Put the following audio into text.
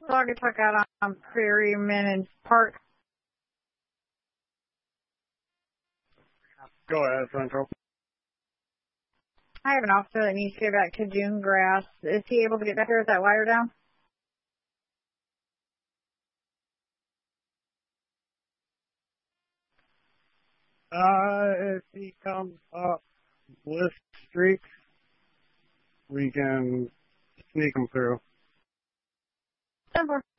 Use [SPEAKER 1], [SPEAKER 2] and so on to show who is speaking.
[SPEAKER 1] Dog truck out on Prairie Minutes Park.
[SPEAKER 2] Go ahead, Central.
[SPEAKER 1] I have an officer that needs to get back to June Grass. Is he able to get back here with that wire down?
[SPEAKER 2] If he comes up with Streak, we can sneak him through.
[SPEAKER 1] Simple.